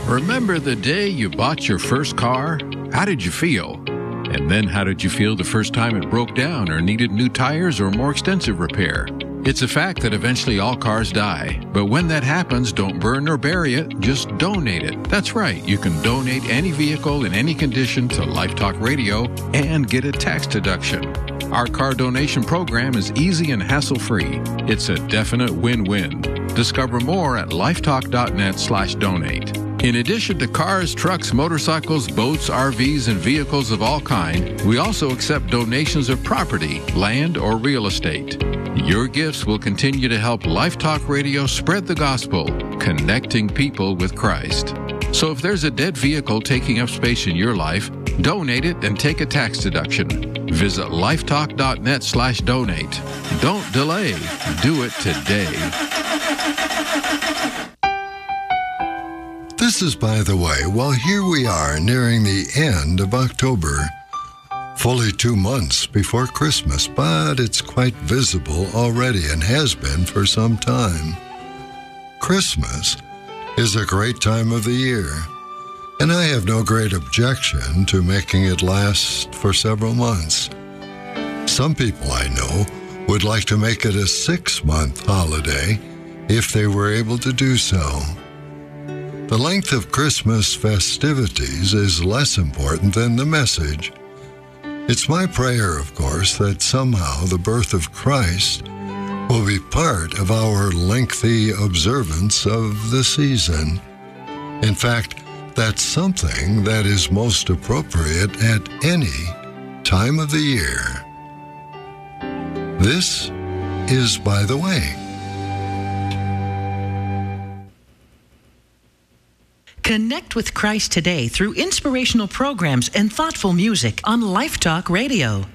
Remember the day you bought your first car? How did you feel? And then how did you feel the first time it broke down or needed new tires or more extensive repair? It's a fact that eventually all cars die. But when that happens, don't burn or bury it, just donate it. That's right, you can donate any vehicle in any condition to Life Talk Radio and get a tax deduction. Our car donation program is easy and hassle-free. It's a definite win-win. Discover more at lifetalk.net/donate. In addition to cars, trucks, motorcycles, boats, RVs, and vehicles of all kind, we also accept donations of property, land, or real estate. Your gifts will continue to help Life Talk Radio spread the gospel, connecting people with Christ. So if there's a dead vehicle taking up space in your life, donate it and take a tax deduction. Visit lifetalk.net/donate. Don't delay. Do it today. This is By the Way. Well, here we are nearing the end of October. Fully 2 months before Christmas, but it's quite visible already and has been for some time. Christmas is a great time of the year, and I have no great objection to making it last for several months. Some people I know would like to make it a 6-month holiday if they were able to do so. The length of Christmas festivities is less important than the message. It's my prayer, of course, that somehow the birth of Christ will be part of our lengthy observance of the season. In fact, that's something that is most appropriate at any time of the year. This is By the Way. Connect with Christ today through inspirational programs and thoughtful music on Life Talk Radio.